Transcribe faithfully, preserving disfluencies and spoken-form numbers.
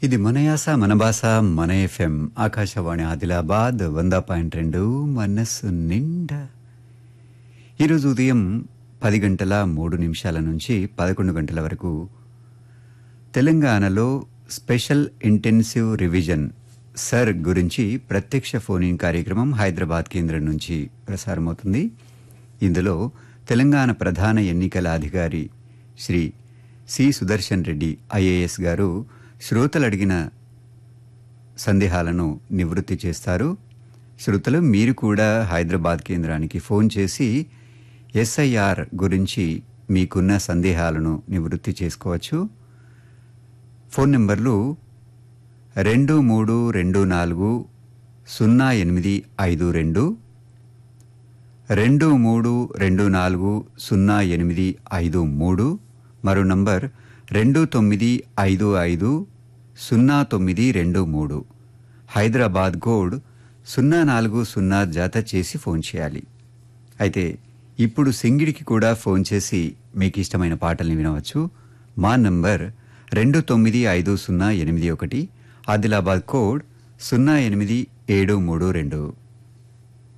ఇది మన యాస మన భాష మన ఎఫ్ఎం ఆకాశవాణి ఆదిలాబాద్ వంద పాయింట్ రెండు మనస్సు నిండా. ఈరోజు ఉదయం పది గంటల మూడు నిమిషాల నుంచి పదకొండు గంటల వరకు తెలంగాణలో స్పెషల్ ఇంటెన్సివ్ రివిజన్ సర్ గురించి ప్రత్యక్ష ఫోన్ ఇన్ కార్యక్రమం హైదరాబాద్ కేంద్రం నుంచి ప్రసారమవుతుంది. ఇందులో తెలంగాణ ప్రధాన ఎన్నికల అధికారి శ్రీ సి సుదర్శన్ రెడ్డి ఐఏఎస్ గారు శ్రోతలు అడిగిన సందేహాలను నివృత్తి చేస్తారు. శ్రోతలు మీరు కూడా హైదరాబాద్ కేంద్రానికి ఫోన్ చేసి ఎస్ఐఆర్ గురించి మీకున్న సందేహాలను నివృత్తి చేసుకోవచ్చు. ఫోన్ నెంబర్లు రెండు మూడు రెండు నాలుగు సున్నా ఎనిమిది ఐదు రెండు రెండు మూడు రెండు నాలుగు సున్నా ఎనిమిది ఐదు మూడు మరో నంబర్ రెండు తొమ్మిది ఐదు ఐదు సున్నా తొమ్మిది రెండు మూడు. హైదరాబాద్ కోడ్ సున్నా నాలుగు సున్నా జత చేసి ఫోన్ చేయాలి. అయితే ఇప్పుడు సింగిడికి కూడా ఫోన్ చేసి మీకు ఇష్టమైన పాటల్ని వినవచ్చు. మా నంబర్ రెండు తొమ్మిది ఐదు సున్నా ఎనిమిది ఒకటి, ఆదిలాబాద్ కోడ్ సున్నా ఎనిమిది ఏడు మూడు రెండు.